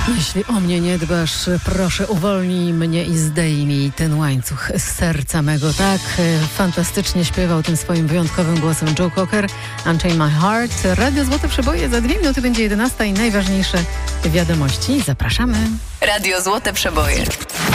Jeśli o mnie nie dbasz, proszę uwolnij mnie i zdejmij ten łańcuch z serca mego. Tak fantastycznie śpiewał tym swoim wyjątkowym głosem Joe Cocker, Unchain My Heart. Radio Złote Przeboje, za 2 minuty będzie 11 i najważniejsze wiadomości. Zapraszamy. Radio Złote Przeboje.